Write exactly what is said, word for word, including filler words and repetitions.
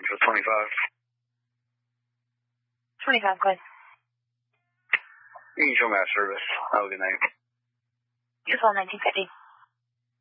for twenty-five. twenty-five, go ahead. You can show me that service. Have a good night. Beautiful, nineteen fifty.